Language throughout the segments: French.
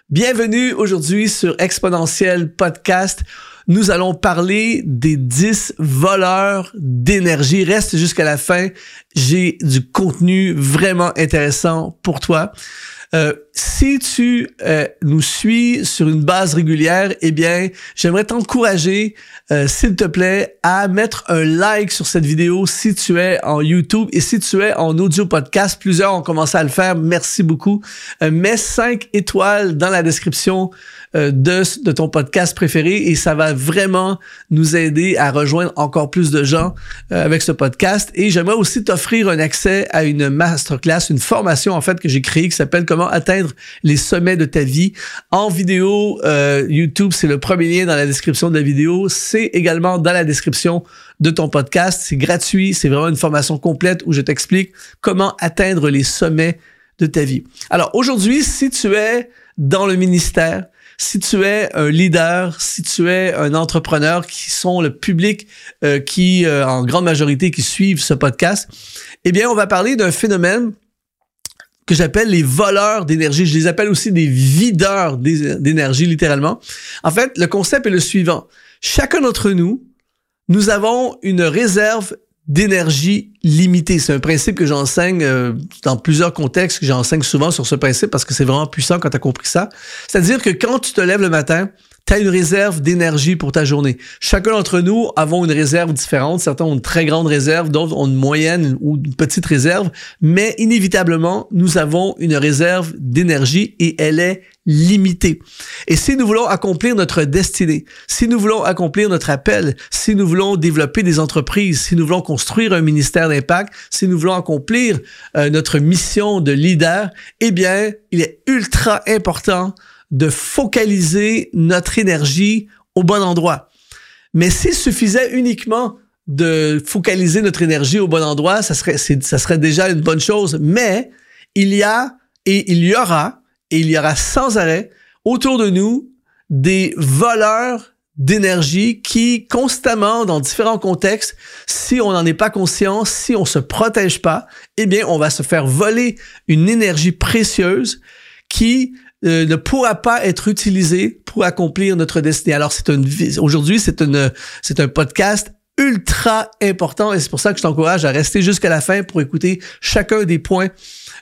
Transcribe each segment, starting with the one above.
Bienvenue aujourd'hui sur Exponentiel Podcast. Nous allons parler des 10 voleurs d'énergie. Reste jusqu'à la fin. J'ai du contenu vraiment intéressant pour toi. Si tu nous suis sur une base régulière, eh bien, j'aimerais t'encourager, s'il te plaît, à mettre un like sur cette vidéo si tu es en YouTube et si tu es en audio podcast. Plusieurs ont commencé à le faire. Merci beaucoup. Mets 5 étoiles dans la description de ton podcast préféré et ça va vraiment nous aider à rejoindre encore plus de gens avec ce podcast. Et j'aimerais aussi t'offrir un accès à une masterclass, une formation en fait que j'ai créée qui s'appelle Comment atteindre les sommets de ta vie en vidéo. YouTube, c'est le premier lien dans la description de la vidéo. C'est également dans la description de ton podcast. C'est gratuit. C'est vraiment une formation complète où je t'explique comment atteindre les sommets de ta vie. Alors aujourd'hui, si tu es dans le ministère, si tu es un leader, si tu es un entrepreneur qui sont le public qui, en grande majorité, qui suivent ce podcast, eh bien, on va parler d'un phénomène que j'appelle les voleurs d'énergie. Je les appelle aussi des videurs d'énergie, littéralement. En fait, le concept est le suivant. Chacun d'entre nous, nous avons une réserve d'énergie limitée. C'est un principe que j'enseigne dans plusieurs contextes, que j'enseigne souvent sur ce principe parce que c'est vraiment puissant quand tu as compris ça. C'est-à-dire que quand tu te lèves le matin, tu as une réserve d'énergie pour ta journée. Chacun d'entre nous avons une réserve différente. Certains ont une très grande réserve, d'autres ont une moyenne ou une petite réserve, mais inévitablement, nous avons une réserve d'énergie et elle est limitée. Et si nous voulons accomplir notre destinée, si nous voulons accomplir notre appel, si nous voulons développer des entreprises, si nous voulons construire un ministère d'impact, si nous voulons accomplir notre mission de leader, eh bien, il est ultra important de focaliser notre énergie au bon endroit. Mais s'il suffisait uniquement de focaliser notre énergie au bon endroit, ça serait déjà une bonne chose. Mais il y aura sans arrêt autour de nous des voleurs d'énergie qui, constamment, dans différents contextes, si on n'en est pas conscient, si on se protège pas, eh bien, on va se faire voler une énergie précieuse qui ne pourra pas être utilisé pour accomplir notre destinée. Alors, aujourd'hui, c'est un podcast ultra important et c'est pour ça que je t'encourage à rester jusqu'à la fin pour écouter chacun des points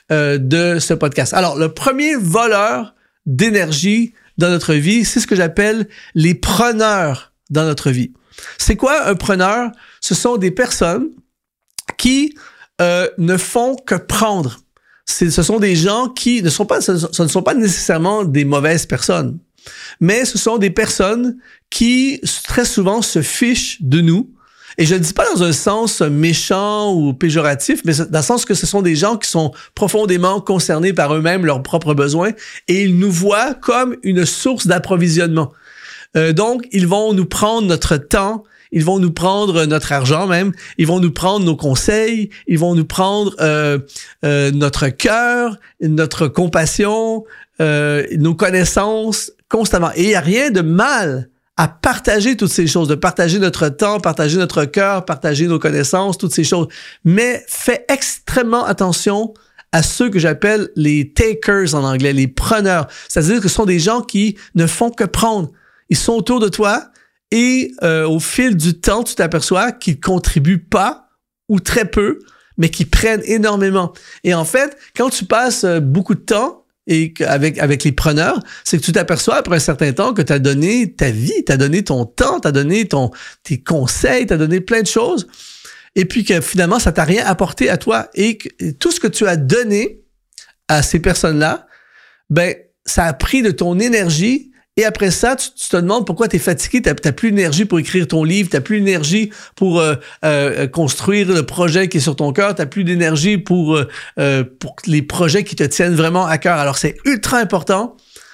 de ce podcast. Alors, le premier voleur d'énergie dans notre vie, c'est ce que j'appelle les preneurs dans notre vie. C'est quoi un preneur? Ce sont des personnes qui ne font que prendre. Ce sont des gens qui ce ne sont pas nécessairement des mauvaises personnes, mais ce sont des personnes qui très souvent se fichent de nous. Et je ne dis pas dans un sens méchant ou péjoratif, mais dans le sens que ce sont des gens qui sont profondément concernés par eux-mêmes, leurs propres besoins, et ils nous voient comme une source d'approvisionnement. Donc, ils vont nous prendre notre temps, ils vont nous prendre notre argent même, ils vont nous prendre nos conseils, ils vont nous prendre notre cœur, notre compassion, nos connaissances constamment. Et il n'y a rien de mal à partager toutes ces choses, de partager notre temps, partager notre cœur, partager nos connaissances, toutes ces choses. Mais fais extrêmement attention à ceux que j'appelle les takers en anglais, les preneurs. C'est-à-dire que ce sont des gens qui ne font que prendre. Ils sont autour de toi et au fil du temps, tu t'aperçois qu'ils contribuent pas ou très peu, mais qu'ils prennent énormément. Et en fait, quand tu passes beaucoup de temps et avec les preneurs, c'est que tu t'aperçois après un certain temps que tu as donné ta vie, tu as donné ton temps, tu as donné tes conseils, tu as donné plein de choses, et puis que finalement, ça t'a rien apporté à toi. Et tout ce que tu as donné à ces personnes-là, ben, ça a pris de ton énergie. Et après ça, tu te demandes pourquoi tu es fatigué, tu n'as plus d'énergie pour écrire ton livre, tu n'as plus d'énergie pour construire le projet qui est sur ton cœur, tu n'as plus d'énergie pour les projets qui te tiennent vraiment à cœur. Alors, c'est ultra important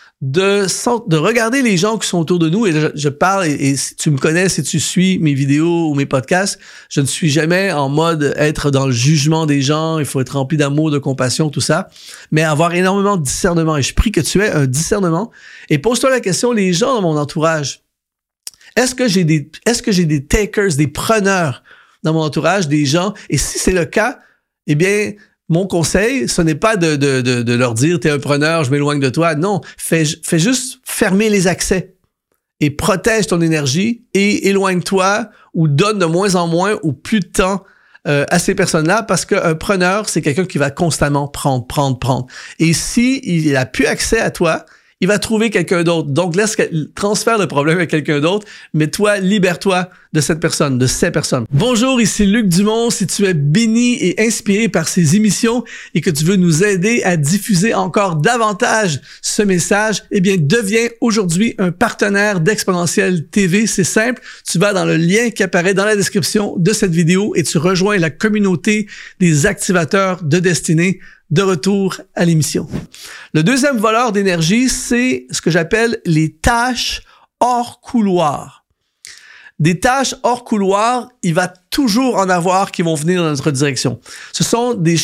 de regarder les gens qui sont autour de nous. Et je parle, et si tu me connais, si tu suis mes vidéos ou mes podcasts, je ne suis jamais en mode être dans le jugement des gens, il faut être rempli d'amour, de compassion, tout ça, mais avoir énormément de discernement. Et je prie que tu aies un discernement. Et pose-toi la question, les gens dans mon entourage, est-ce que j'ai des takers, des preneurs dans mon entourage, des gens? Et si c'est le cas, eh bien, mon conseil, ce n'est pas de leur dire « t'es un preneur, je m'éloigne de toi ». Non, fais juste fermer les accès et protège ton énergie et éloigne-toi ou donne de moins en moins ou plus de temps à ces personnes-là, parce qu'un preneur, c'est quelqu'un qui va constamment prendre. Et si il n'a plus accès à toi, il va trouver quelqu'un d'autre. Donc, transfère le problème à quelqu'un d'autre, mais toi, libère-toi de cette personne, de ces personnes. Bonjour, ici Luc Dumont. Si tu es béni et inspiré par ces émissions et que tu veux nous aider à diffuser encore davantage ce message, eh bien, deviens aujourd'hui un partenaire d'Exponentiel TV. C'est simple. Tu vas dans le lien qui apparaît dans la description de cette vidéo et tu rejoins la communauté des activateurs de destinée. De retour à l'émission. Le deuxième voleur d'énergie, c'est ce que j'appelle les tâches hors couloir. Des tâches hors couloir, il va toujours en avoir qui vont venir dans notre direction. Ce sont des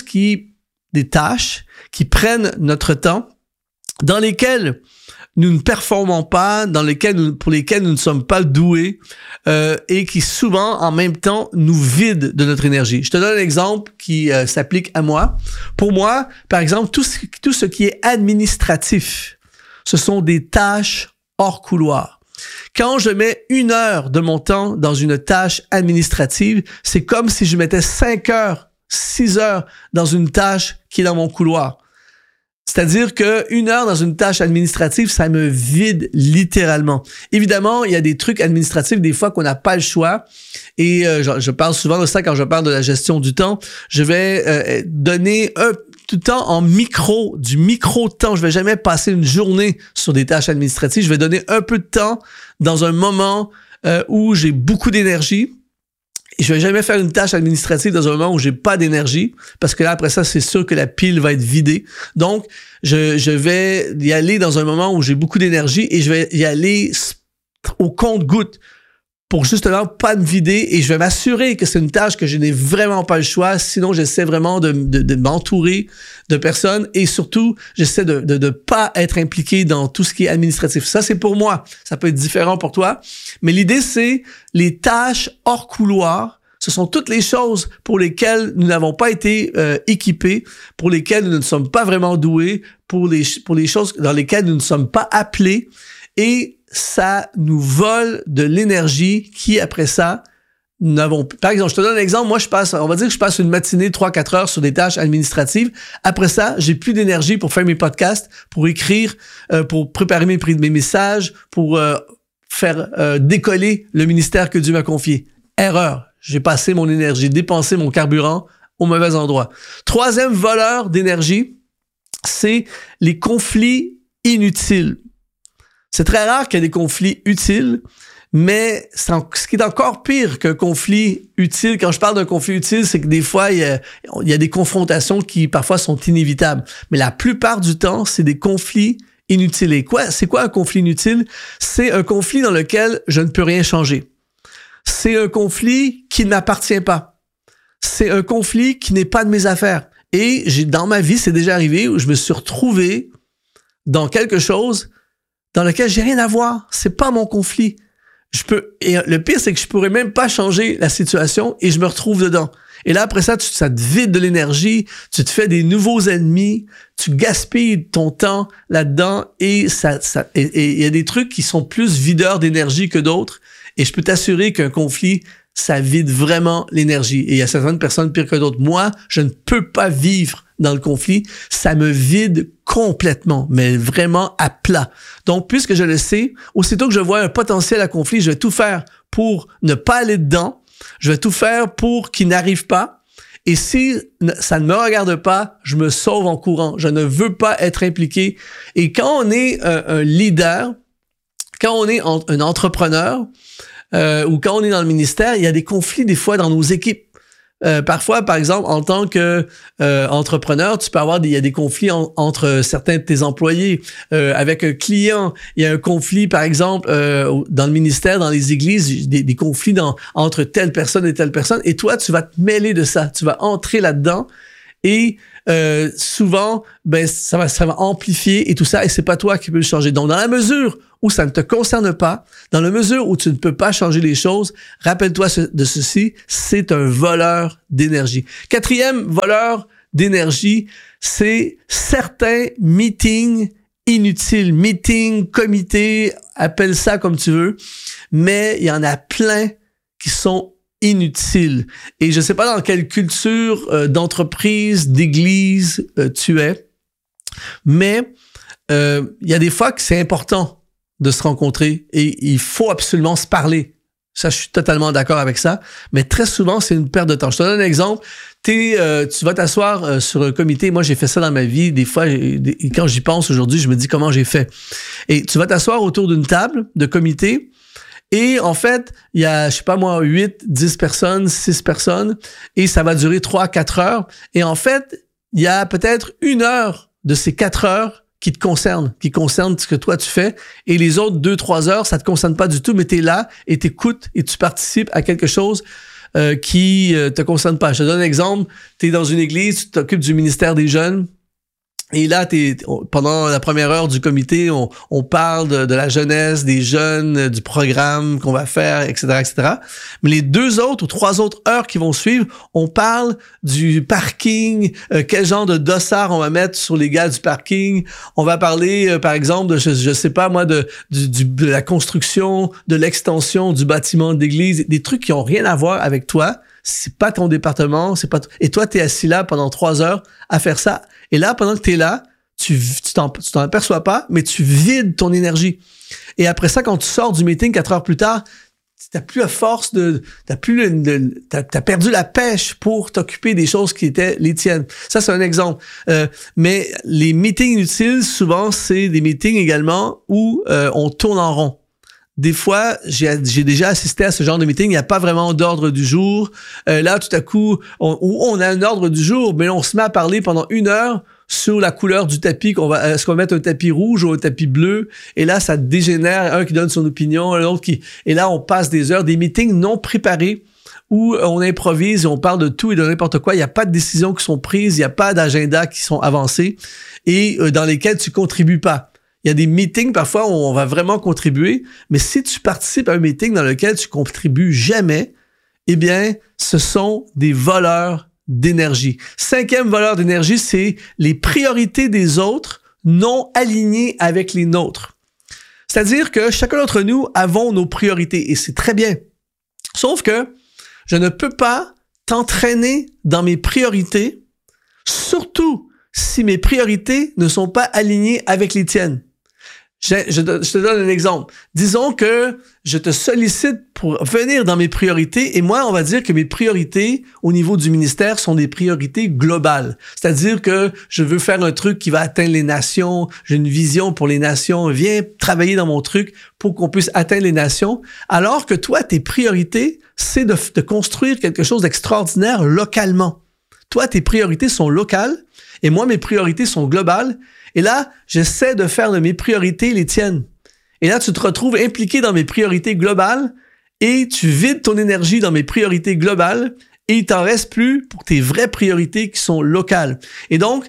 tâches qui prennent notre temps, dans lesquelles nous ne performons pas, pour lesquels nous ne sommes pas doués et qui souvent, en même temps, nous vident de notre énergie. Je te donne un exemple qui s'applique à moi. Pour moi, par exemple, tout ce qui est administratif, ce sont des tâches hors couloir. Quand je mets 1 heure de mon temps dans une tâche administrative, c'est comme si je mettais 5 heures, 6 heures dans une tâche qui est dans mon couloir. C'est-à-dire que 1 heure dans une tâche administrative, ça me vide littéralement. Évidemment, il y a des trucs administratifs des fois qu'on n'a pas le choix. Et je parle souvent de ça quand je parle de la gestion du temps. Je vais donner tout le temps du micro-temps. Je vais jamais passer une journée sur des tâches administratives. Je vais donner un peu de temps dans un moment où j'ai beaucoup d'énergie. Et je vais jamais faire une tâche administrative dans un moment où j'ai pas d'énergie, parce que là, après ça, c'est sûr que la pile va être vidée. Donc, je vais y aller dans un moment où j'ai beaucoup d'énergie et je vais y aller au compte-gouttes pour justement pas me vider, et je vais m'assurer que c'est une tâche que je n'ai vraiment pas le choix. Sinon, j'essaie vraiment de m'entourer de personnes et surtout, j'essaie de pas être impliqué dans tout ce qui est administratif. Ça, c'est pour moi. Ça peut être différent pour toi. Mais l'idée, c'est les tâches hors couloir. Ce sont toutes les choses pour lesquelles nous n'avons pas été équipés, pour lesquelles nous ne sommes pas vraiment doués, pour les choses dans lesquelles nous ne sommes pas appelés, et ça nous vole de l'énergie qui, après ça, nous n'avons... Par exemple, je te donne un exemple. Moi, on va dire que je passe une matinée 3-4 heures sur des tâches administratives. Après ça, j'ai plus d'énergie pour faire mes podcasts, pour écrire, pour préparer mes messages, pour faire décoller le ministère que Dieu m'a confié. Erreur. J'ai passé mon énergie, dépensé mon carburant au mauvais endroit. Troisième voleur d'énergie, c'est les conflits inutiles. C'est très rare qu'il y ait des conflits utiles, mais ce qui est encore pire qu'un conflit utile, quand je parle d'un conflit utile, c'est que des fois, il y a des confrontations qui parfois sont inévitables. Mais la plupart du temps, c'est des conflits inutiles. Et c'est quoi un conflit inutile? C'est un conflit dans lequel je ne peux rien changer. C'est un conflit qui ne m'appartient pas. C'est un conflit qui n'est pas de mes affaires. Et dans ma vie, c'est déjà arrivé où je me suis retrouvé dans quelque chose dans lequel j'ai rien à voir. C'est pas mon conflit. Et le pire, c'est que je pourrais même pas changer la situation et je me retrouve dedans. Et là, après ça, ça te vide de l'énergie, tu te fais des nouveaux ennemis, tu gaspilles ton temps là-dedans et il y a des trucs qui sont plus videurs d'énergie que d'autres. Et je peux t'assurer qu'un conflit, ça vide vraiment l'énergie. Et il y a certaines personnes pires que d'autres. Moi, je ne peux pas vivre dans le conflit. Ça me vide complètement, mais vraiment à plat. Donc, puisque je le sais, aussitôt que je vois un potentiel à conflit, je vais tout faire pour ne pas aller dedans. Je vais tout faire pour qu'il n'arrive pas. Et si ça ne me regarde pas, je me sauve en courant. Je ne veux pas être impliqué. Et quand on est un leader, quand on est un entrepreneur, ou quand on est dans le ministère, il y a des conflits des fois dans nos équipes. Parfois, par exemple, en tant que entrepreneur, tu peux il y a des conflits entre certains de tes employés. Avec un client, il y a un conflit, par exemple, dans le ministère, dans les églises, des conflits entre telle personne et telle personne. Et toi, tu vas te mêler de ça. Tu vas entrer là-dedans et souvent, ça va amplifier et tout ça, et c'est pas toi qui peux le changer. Donc, dans la mesure où ça ne te concerne pas, dans la mesure où tu ne peux pas changer les choses, rappelle-toi de ceci, c'est un voleur d'énergie. Quatrième voleur d'énergie, c'est certains meetings inutiles. Meetings, comités, appelle ça comme tu veux. Mais il y en a plein qui sont inutiles. Et je sais pas dans quelle culture d'entreprise, d'église tu es, mais il y a des fois que c'est important de se rencontrer et il faut absolument se parler. Ça, je suis totalement d'accord avec ça. Mais très souvent, c'est une perte de temps. Je te donne un exemple. Tu vas t'asseoir sur un comité. Moi, j'ai fait ça dans ma vie. Des fois, quand j'y pense aujourd'hui, je me dis comment j'ai fait. Et tu vas t'asseoir autour d'une table de comité. Et en fait, il y a, je sais pas moi, 8, 10 personnes, 6 personnes. Et ça va durer 3 à 4 heures. Et en fait, il y a peut-être 1 heure de ces 4 heures qui concerne ce que toi tu fais, et les autres 2-3 heures, ça te concerne pas du tout, mais tu es là et t'écoutes et tu participes à quelque chose qui te concerne pas. Je te donne un exemple, tu es dans une église, tu t'occupes du ministère des jeunes, et là, pendant la première heure du comité, on parle de la jeunesse, des jeunes, du programme qu'on va faire, etc., etc. Mais les 2 autres ou 3 autres heures qui vont suivre, on parle du parking, quel genre de dossard on va mettre sur les gars du parking. On va parler, par exemple, de, je sais pas moi, de la construction, de l'extension du bâtiment d'église, des trucs qui ont rien à voir avec toi. C'est pas ton département, c'est pas et toi t'es assis là pendant 3 heures à faire ça. Et là, pendant que t'es là, tu t'en aperçois pas, mais tu vides ton énergie. Et après ça, quand tu sors du meeting 4 heures plus tard, t'as plus à force t'as perdu la pêche pour t'occuper des choses qui étaient les tiennes. Ça, c'est un exemple. Mais les meetings inutiles, souvent, c'est des meetings également où on tourne en rond. Des fois, j'ai déjà assisté à ce genre de meeting, il n'y a pas vraiment d'ordre du jour. Là, tout à coup, on a un ordre du jour, mais on se met à parler pendant 1 heure sur la couleur du tapis, est-ce qu'on va mettre un tapis rouge ou un tapis bleu? Et là, ça dégénère, un qui donne son opinion, l'autre qui... Et là, on passe des heures, des meetings non préparés, où on improvise et on parle de tout et de n'importe quoi. Il n'y a pas de décisions qui sont prises, il n'y a pas d'agenda qui sont avancés et dans lesquels tu contribues pas. Il y a des meetings parfois où on va vraiment contribuer, mais si tu participes à un meeting dans lequel tu contribues jamais, eh bien, ce sont des voleurs d'énergie. 5e voleur d'énergie, c'est les priorités des autres non alignées avec les nôtres. C'est-à-dire que chacun d'entre nous avons nos priorités et c'est très bien. Sauf que je ne peux pas t'entraîner dans mes priorités, surtout si mes priorités ne sont pas alignées avec les tiennes. Je te donne un exemple. Disons que je te sollicite pour venir dans mes priorités et moi, on va dire que mes priorités au niveau du ministère sont des priorités globales. C'est-à-dire que je veux faire un truc qui va atteindre les nations, j'ai une vision pour les nations, viens travailler dans mon truc pour qu'on puisse atteindre les nations, alors que toi, tes priorités, c'est de construire quelque chose d'extraordinaire localement. Toi, tes priorités sont locales et moi, mes priorités sont globales. Et là, j'essaie de faire de mes priorités les tiennes. Et là, tu te retrouves impliqué dans mes priorités globales et tu vides ton énergie dans mes priorités globales et il t'en reste plus pour tes vraies priorités qui sont locales. Et donc,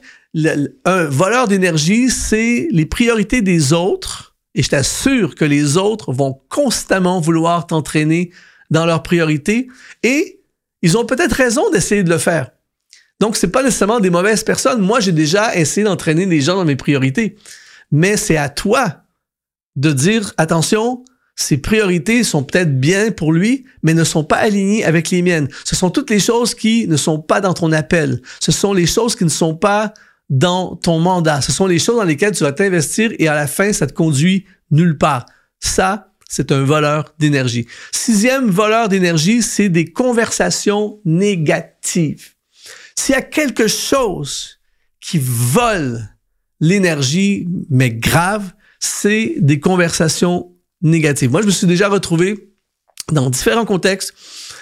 un voleur d'énergie, c'est les priorités des autres et je t'assure que les autres vont constamment vouloir t'entraîner dans leurs priorités et ils ont peut-être raison d'essayer de le faire. Donc, c'est pas nécessairement des mauvaises personnes. Moi, j'ai déjà essayé d'entraîner des gens dans mes priorités. Mais c'est à toi de dire, attention, ces priorités sont peut-être bien pour lui, mais ne sont pas alignées avec les miennes. Ce sont toutes les choses qui ne sont pas dans ton appel. Ce sont les choses qui ne sont pas dans ton mandat. Ce sont les choses dans lesquelles tu vas t'investir et à la fin, ça te conduit nulle part. Ça, c'est un voleur d'énergie. 6e voleur d'énergie, c'est des conversations négatives. S'il y a quelque chose qui vole l'énergie, mais grave, c'est des conversations négatives. Moi, je me suis déjà retrouvé dans différents contextes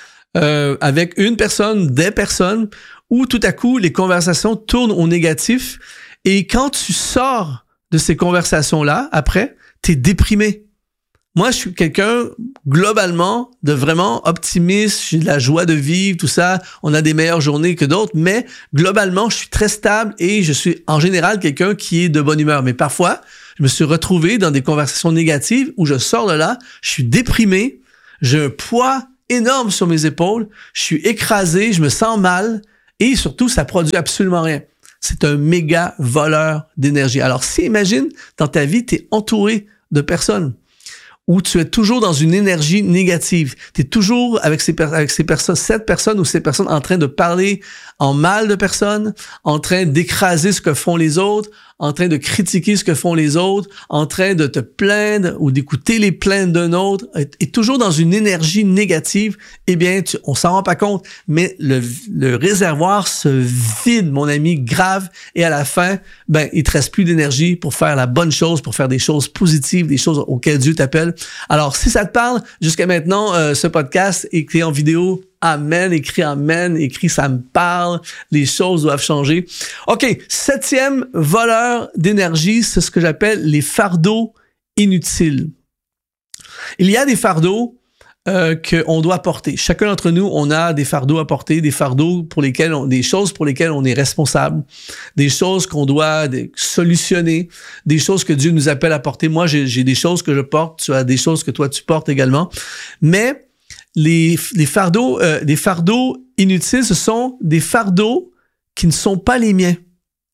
avec une personne, des personnes, où tout à coup, les conversations tournent au négatif. Et quand tu sors de ces conversations-là, après, t'es déprimé. Moi, je suis quelqu'un, globalement, de vraiment optimiste. J'ai de la joie de vivre, tout ça. On a des meilleures journées que d'autres. Mais globalement, je suis très stable et je suis en général quelqu'un qui est de bonne humeur. Mais parfois, je me suis retrouvé dans des conversations négatives où je sors de là, je suis déprimé, j'ai un poids énorme sur mes épaules, je suis écrasé, je me sens mal Et surtout, ça produit absolument rien. C'est un méga voleur d'énergie. Alors, si, imagine, dans ta vie, tu es entouré de personnes où tu es toujours dans une énergie négative. Tu es toujours avec ces personnes, cette personne ou ces personnes en train de parler en mal de personnes, en train d'écraser ce que font les autres, en train de critiquer ce que font les autres, en train de te plaindre ou d'écouter les plaintes d'un autre, et toujours dans une énergie négative, eh bien, on s'en rend pas compte, mais le réservoir se vide, mon ami, grave, et à la fin, ben, il te reste plus d'énergie pour faire la bonne chose, pour faire des choses positives, des choses auxquelles Dieu t'appelle. Alors, si ça te parle, jusqu'à maintenant, ce podcast est créé en vidéo. Amen, écrit Amen, écrit ça me parle, les choses doivent changer. OK, 7e voleur d'énergie, c'est ce que j'appelle les fardeaux inutiles. Il y a des fardeaux qu'on doit porter. Chacun d'entre nous, on a des fardeaux à porter, des fardeaux pour lesquels des choses pour lesquelles on est responsable, des choses qu'on doit solutionner, des choses que Dieu nous appelle à porter. Moi, j'ai des choses que je porte, tu as des choses que toi tu portes également. Mais les fardeaux inutiles, ce sont des fardeaux qui ne sont pas les miens.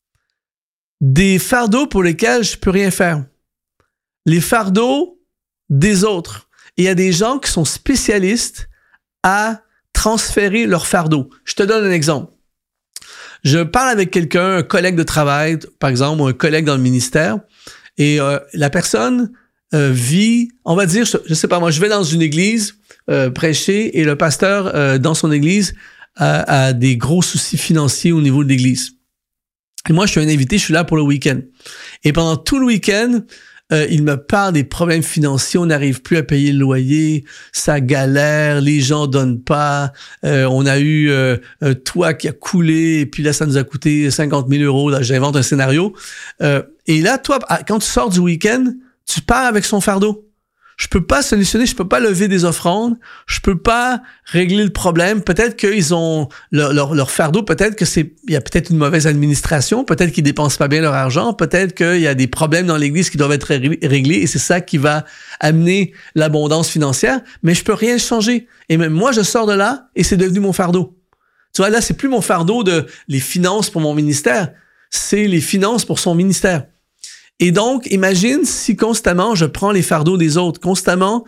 Des fardeaux pour lesquels je peux rien faire. Les fardeaux des autres. Et il y a des gens qui sont spécialistes à transférer leurs fardeaux. Je te donne un exemple. Je parle avec quelqu'un, un collègue de travail, par exemple, ou un collègue dans le ministère, et la personne vit, on va dire, je sais pas moi, je vais dans une église prêcher et le pasteur dans son église a des gros soucis financiers au niveau de l'église. Et moi, je suis un invité, je suis là pour le week-end. Et pendant tout le week-end, il me parle des problèmes financiers, on n'arrive plus à payer le loyer, ça galère, les gens donnent pas, on a eu un toit qui a coulé, et puis là, ça nous a coûté 50 000 €, là, j'invente un scénario. Et là, toi, quand tu sors du week-end, tu pars avec son fardeau. Je peux pas solutionner, je peux pas lever des offrandes, je peux pas régler le problème. Peut-être qu'ils ont leur fardeau, peut-être que il y a peut-être une mauvaise administration, peut-être qu'ils dépensent pas bien leur argent, peut-être qu'il y a des problèmes dans l'église qui doivent être réglés et c'est ça qui va amener l'abondance financière, mais je peux rien changer. Et même moi, je sors de là et c'est devenu mon fardeau. Tu vois, là, c'est plus mon fardeau de les finances pour mon ministère, c'est les finances pour son ministère. Et donc, imagine si constamment je prends les fardeaux des autres, constamment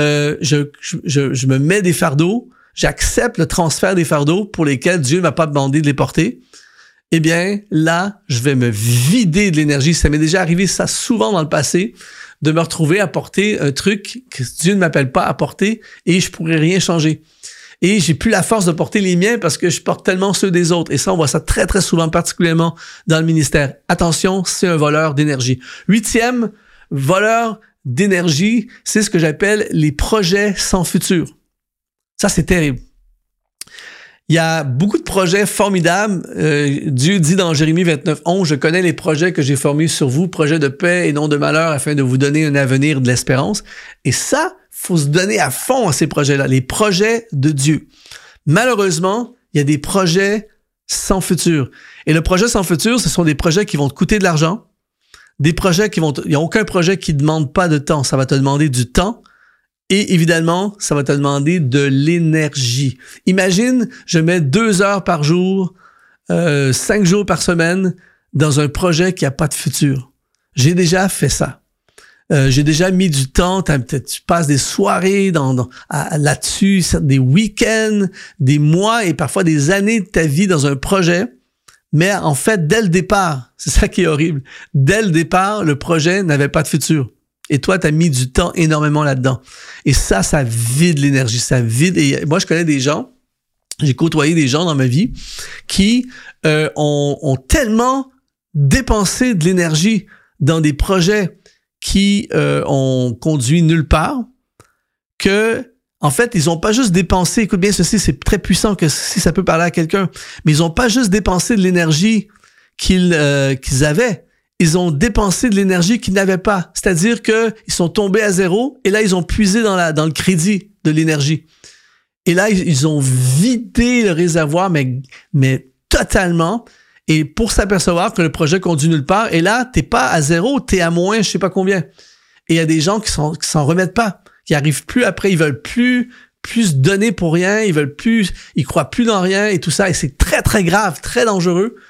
je me mets des fardeaux, j'accepte le transfert des fardeaux pour lesquels Dieu ne m'a pas demandé de les porter. Eh bien, là, je vais me vider de l'énergie. Ça m'est déjà arrivé ça souvent dans le passé, de me retrouver à porter un truc que Dieu ne m'appelle pas à porter et je pourrais rien changer. Et j'ai plus la force de porter les miens parce que je porte tellement ceux des autres. Et ça, on voit ça très, très souvent, particulièrement dans le ministère. Attention, c'est un voleur d'énergie. 8e voleur d'énergie, c'est ce que j'appelle les projets sans futur. Ça, c'est terrible. Il y a beaucoup de projets formidables. Dieu dit dans Jérémie 29:11, « Je connais les projets que j'ai formés sur vous, projets de paix et non de malheur, afin de vous donner un avenir de l'espérance. » Et ça, faut se donner à fond à ces projets-là, les projets de Dieu. Malheureusement, il y a des projets sans futur. Et le projet sans futur, ce sont des projets qui vont te coûter de l'argent, des projets il n'y a aucun projet qui ne demande pas de temps. Ça va te demander du temps. Et évidemment, ça va te demander de l'énergie. Imagine, je mets 2 heures par jour, 5 jours par semaine dans un projet qui n'a pas de futur. J'ai déjà fait ça. J'ai déjà mis du temps, tu passes des soirées là-dessus, des week-ends, des mois et parfois des années de ta vie dans un projet. Mais en fait, dès le départ, c'est ça qui est horrible, dès le départ, le projet n'avait pas de futur. Et toi, tu as mis du temps énormément là-dedans. Et ça vide l'énergie, ça vide. Et moi, je connais des gens, j'ai côtoyé des gens dans ma vie qui ont tellement dépensé de l'énergie dans des projets qui ont conduit nulle part que, en fait, ils ont pas juste dépensé, écoute bien ceci, c'est très puissant que si ça peut parler à quelqu'un, mais ils ont pas juste dépensé de l'énergie qu'ils avaient. Ils ont dépensé de l'énergie qu'ils n'avaient pas. C'est-à-dire qu'ils sont tombés à zéro et là, ils ont puisé dans le crédit de l'énergie. Et là, ils ont vidé le réservoir, mais totalement. Et pour s'apercevoir que le projet conduit nulle part, et là, t'es pas à zéro, t'es à moins je sais pas combien. Et il y a des gens qui s'en remettent pas, qui arrivent plus après, ils veulent plus plus se donner pour rien, ils croient plus dans rien et tout ça, et c'est très très grave, très dangereux.